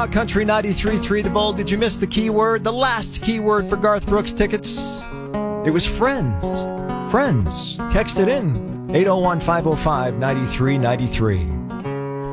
Wild Country 93.3 The Bull. Did you miss the keyword? The last keyword for Garth Brooks tickets? It was friends. Friends. Text it in. 801-505-9393.